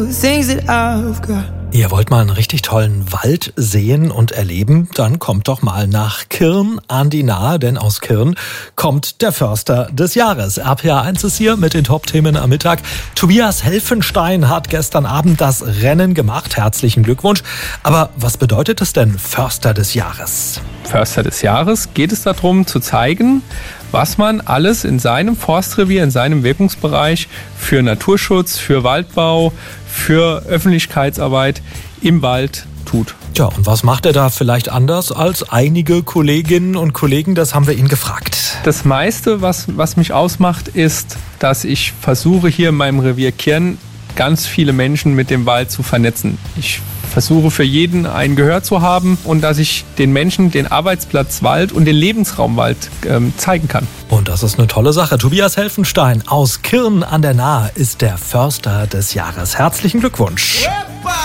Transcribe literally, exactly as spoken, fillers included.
things that I've got. Ihr wollt mal einen richtig tollen Wald sehen und erleben? Dann kommt doch mal nach Kirn an die Nahe, denn aus Kirn kommt der Förster des Jahres. R P A eins ist hier mit den Top-Themen am Mittag. Tobias Helfenstein hat gestern Abend das Rennen gemacht. Herzlichen Glückwunsch. Aber was bedeutet es denn, Förster des Jahres? Förster des Jahres geht es darum, zu zeigen, was man alles in seinem Forstrevier, in seinem Wirkungsbereich für Naturschutz, für Waldbau, für Öffentlichkeitsarbeit im Wald tut. Tja, und was macht er da vielleicht anders als einige Kolleginnen und Kollegen? Das haben wir ihn gefragt. Das meiste, was, was mich ausmacht, ist, dass ich versuche, hier in meinem Revier Kirn ganz viele Menschen mit dem Wald zu vernetzen. Ich versuche für jeden ein Gehör zu haben und dass ich den Menschen den Arbeitsplatz Wald und den Lebensraum Wald ähm, zeigen kann. Und das ist eine tolle Sache. Tobias Helfenstein aus Kirn an der Nahe ist der Förster des Jahres. Herzlichen Glückwunsch.